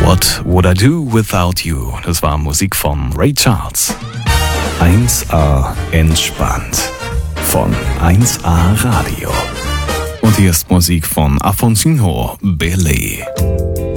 What Would I Do Without You? Das war Musik von Ray Charles. 1A entspannt von 1A Radio. Und hier ist Musik von Afonso Belé.